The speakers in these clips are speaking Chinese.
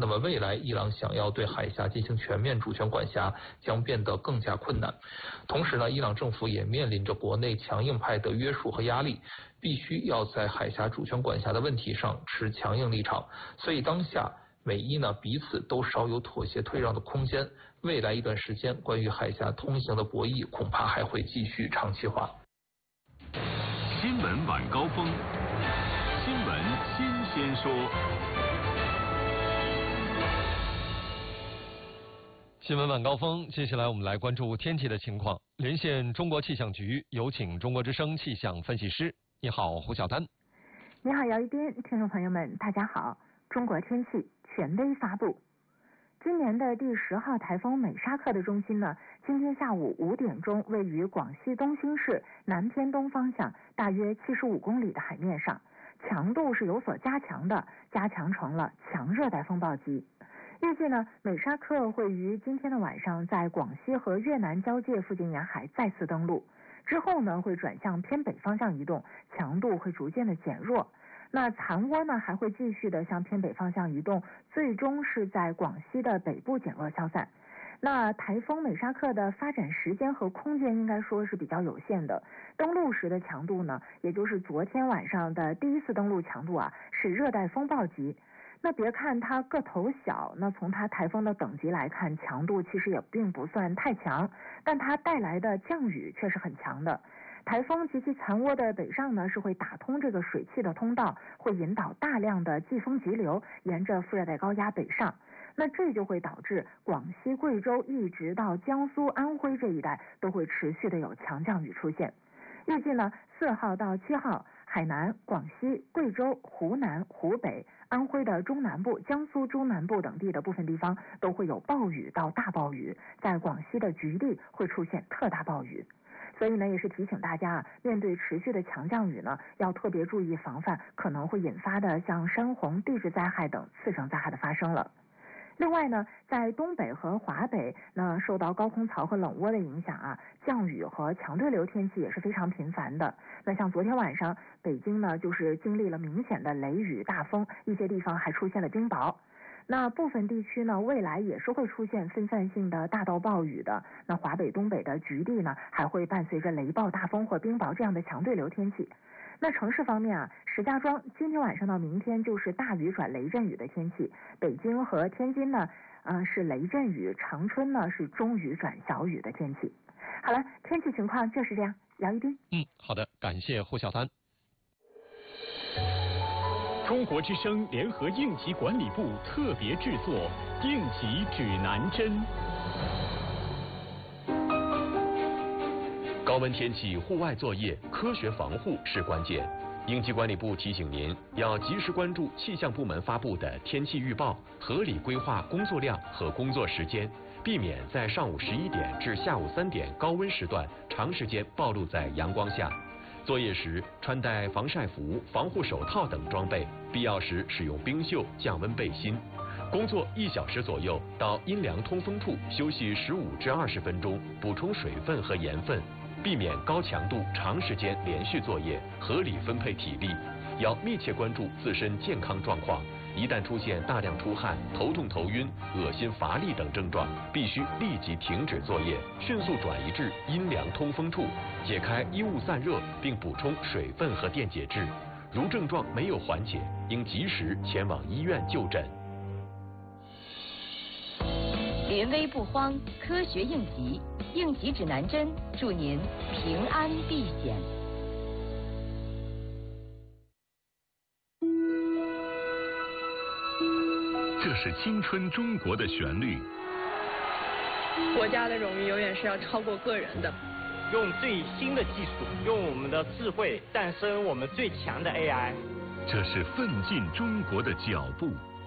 那么未来伊朗想要对海峡进行全面主权管辖将变得更加困难。同时呢，伊朗政府也面临着国内强硬派的约束和压力，必须要在海峡主权管辖的问题上持强硬立场。所以当下美伊呢彼此都少有妥协退让的空间，未来一段时间关于海峡通行的博弈恐怕还会继续长期化。 新闻晚高峰，新闻新鲜说。 新闻晚高峰，接下来我们来关注天气的情况。连线中国气象局，有请中国之声气象分析师。你好，胡晓丹。 你好，姚一斌，听众朋友们，大家好。中国天气权威发布，今年的第10号台风美沙克的中心呢，今天下午5点钟位于广西东兴市南偏东方向大约75公里的海面上，强度是有所加强的，加强成了强热带风暴级。预计呢，美沙克会于今天的晚上在广西和越南交界附近沿海再次登陆，之后呢会转向偏北方向移动，强度会逐渐的减弱。那残涡呢还会继续的向偏北方向移动，最终是在广西的北部减弱消散。那台风美沙克的发展时间和空间应该说是比较有限的，登陆时的强度呢，也就是昨天晚上的第一次登陆强度啊，是热带风暴级。那别看它个头小，那从它台风的等级来看，强度其实也并不算太强，但它带来的降雨却是很强的。台风及其残涡的北上呢，是会打通这个水汽的通道，会引导大量的季风急流沿着副热带高压北上，那这就会导致广西、贵州一直到江苏、安徽这一带都会持续的有强降雨出现。预计呢，4号到7号，海南、广西、贵州、湖南、湖北、安徽的中南部、江苏中南部等地的部分地方都会有暴雨到大暴雨，在广西的局地会出现特大暴雨。所以呢，也是提醒大家啊，面对持续的强降雨呢，要特别注意防范可能会引发的像山洪、地质灾害等次生灾害的发生了。另外呢，在东北和华北，那受到高空槽和冷涡的影响啊，降雨和强对流天气也是非常频繁的。那像昨天晚上，北京呢就是经历了明显的雷雨大风，一些地方还出现了冰雹。那部分地区呢，未来也是会出现分散性的大到暴雨的。那华北、东北的局地呢，还会伴随着雷暴、大风或冰雹这样的强对流天气。那城市方面啊，石家庄今天晚上到明天就是大雨转雷阵雨的天气，北京和天津呢，是雷阵雨，长春呢是中雨转小雨的天气。好了，天气情况就是这样。姚一斌。 好的，感谢胡晓丹。 中国之声联合应急管理部特别制作应急指南针。高温天气户外作业，科学防护是关键。应急管理部提醒您，要及时关注气象部门发布的天气预报，合理规划工作量和工作时间，避免在上午11点至下午3点高温时段长时间暴露在阳光下。作业时穿戴防晒服、防护手套等装备，必要时使用冰袖降温背心。工作1小时左右到阴凉通风处休息15至20分钟，补充水分和盐分，避免高强度长时间连续作业，合理分配体力。要密切关注自身健康状况，一旦出现大量出汗、头痛头晕、恶心乏力等症状，必须立即停止作业，迅速转移至阴凉通风处，解开衣物散热，并补充水分和电解质。如症状没有缓解，应及时前往医院就诊。 临危不慌，科学应急，应急指南针，祝您平安避险。 这是青春中国的旋律。 国家的荣誉永远是要超过个人的。 用最新的技术，用我们的智慧诞生我们最强的 AI。 这是奋进中国的脚步。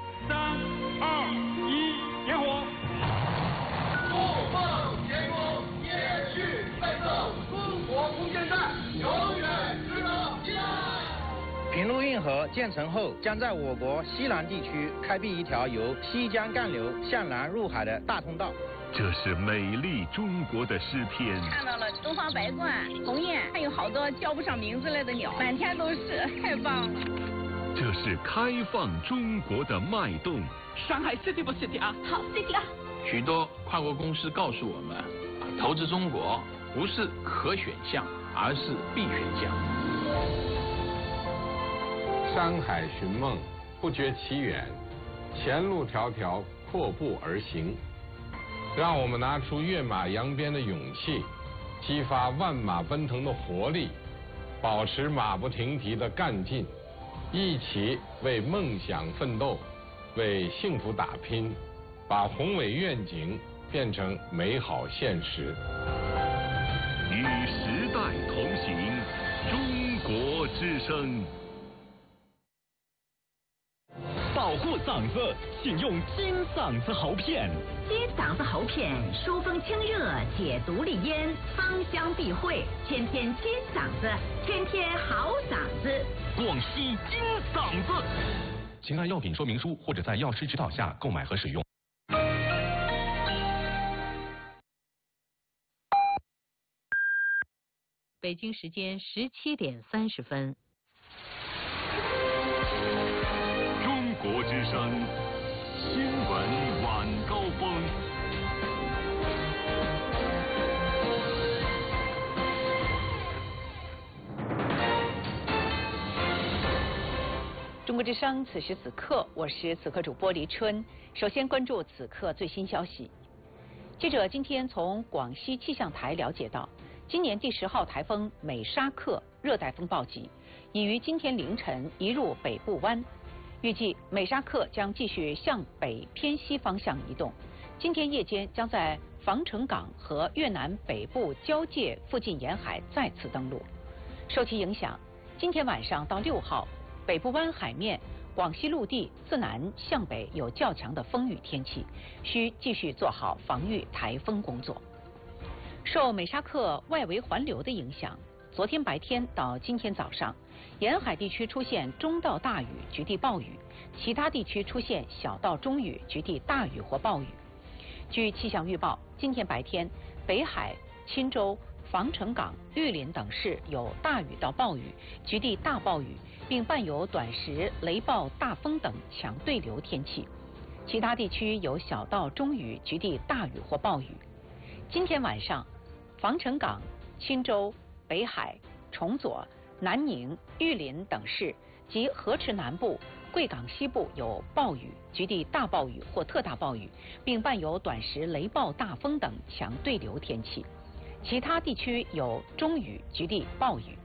3、2、1，点火！ 怒放天空，延续奋斗，中国空间站永远值得信赖。 平陆运河建成后，将在我国西南地区开辟一条由西江干流向南入海的大通道。 这是美丽中国的诗篇。 看到了东方白鹳、鸿雁，还有好多叫不上名字来的鸟，满天都是，太棒了。 这是开放中国的脉动。 上海 City 不 City 啊？ 好 City 啊！ 许多跨国公司告诉我们，投资中国不是可选项，而是必选项。 山海寻梦，不觉其远，前路迢迢，阔步而行。让我们拿出跃马扬鞭的勇气，激发万马奔腾的活力，保持马不停蹄的干劲，一起为梦想奋斗，为幸福打拼，把宏伟愿景变成美好现实。 与时代同行，中国之声。 保护嗓子，请用金嗓子喉片。 金嗓子喉片疏风清热，解毒利咽，芳香避秽，天天金嗓子，天天好嗓子。 广西金嗓子。请按药品说明书或者在药师指导下购买和使用。 北京时间17点30分。 中国之声新闻晚高峰。 中国之声此时此刻，我是此刻主播黎春。首先关注此刻最新消息。记者今天从广西气象台了解到，今年第10号台风美沙克热带风暴级已于今天凌晨移入北部湾，预计美沙克将继续向北偏西方向移动，今天夜间将在防城港和越南北部交界附近沿海再次登陆。受其影响，今天晚上到6号，北部湾海面、广西陆地自南向北有较强的风雨天气，需继续做好防御台风工作。受美沙克外围环流的影响，昨天白天到今天早上，沿海地区出现中到大雨，局地暴雨；其他地区出现小到中雨，局地大雨或暴雨。据气象预报，今天白天，北海、钦州、防城港、玉林等市有大雨到暴雨，局地大暴雨，并伴有短时雷暴、大风等强对流天气；其他地区有小到中雨，局地大雨或暴雨。今天晚上，防城港、钦州、北海、崇左、南宁、玉林等市及河池南部、贵港西部有暴雨，局地大暴雨或特大暴雨，并伴有短时雷暴、大风等强对流天气；其他地区有中雨，局地暴雨。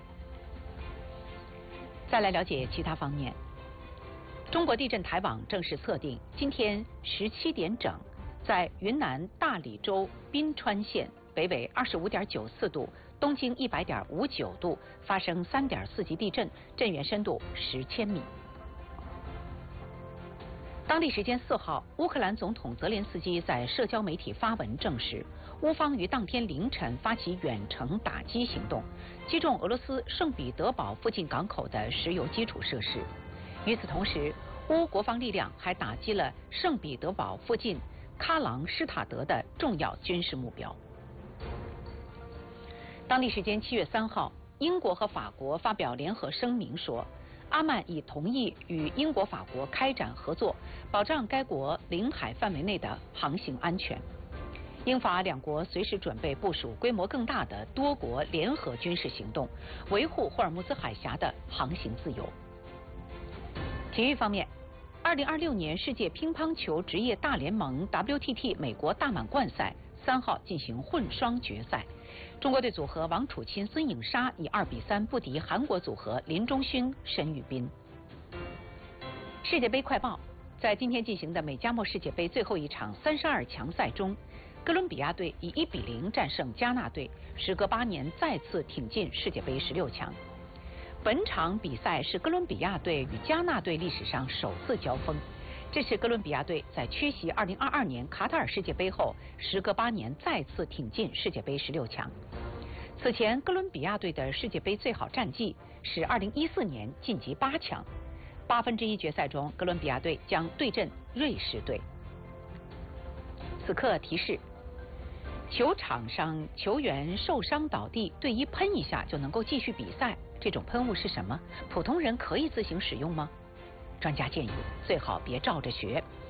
再来了解其他方面。中国地震台网正式测定，今天17点整，在云南大理州宾川县北纬25.94度、东经100.59度发生3.4级地震，震源深度10千米。当地时间4号，乌克兰总统泽连斯基在社交媒体发文证实，乌方于当天凌晨发起远程打击行动，击中俄罗斯圣彼得堡附近港口的石油基础设施。与此同时，乌国防力量还打击了圣彼得堡附近喀朗施塔德的重要军事目标。当地时间7月3号，英国和法国发表联合声明说，阿曼已同意与英国、法国开展合作，保障该国领海范围内的航行安全。英法两国随时准备部署规模更大的多国联合军事行动，维护霍尔木兹海峡的航行自由。体育方面，2026年世界乒乓球职业大联盟 WTT 美国大满贯赛3号进行混双决赛，中国队组合王楚钦、孙颖莎以2比3不敌韩国组合林钟勋、申玉斌。世界杯快报，在今天进行的美加墨世界杯最后一场32强赛中，哥伦比亚队以1比0战胜加纳队，时隔8年再次挺进世界杯16强。本场比赛是哥伦比亚队与加纳队历史上首次交锋，这是哥伦比亚队在缺席2022年卡塔尔世界杯后，时隔8年再次挺进世界杯16强。此前，哥伦比亚队的世界杯最好战绩是2014年晋级8强，1/8决赛中，哥伦比亚队将对阵瑞士队。此刻提示： 球场上球员受伤倒地，队医喷一下就能够继续比赛，这种喷雾是什么？普通人可以自行使用吗？专家建议最好别照着学。